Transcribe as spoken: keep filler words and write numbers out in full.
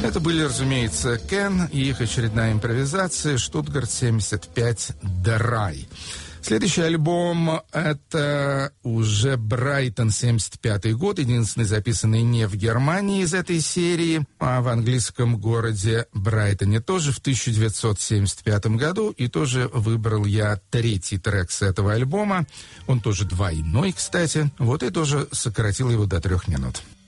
Это были, разумеется, Кен и их очередная импровизация «Штутгарт семьдесят пять Драй». Следующий альбом — это уже Брайтон, семьдесят пятый год, единственный записанный не в Германии из этой серии, а в английском городе Брайтоне, тоже в тысяча девятьсот семьдесят пятом году, и тоже выбрал я третий трек с этого альбома. Он тоже двойной, кстати, вот и тоже сократил его до трех минут.